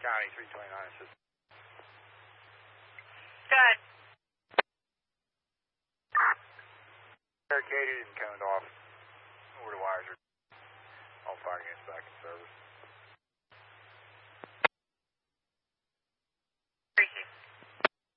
County 329 assist. Good. Barricaded and coned off. Where the wires are all firing units back in service.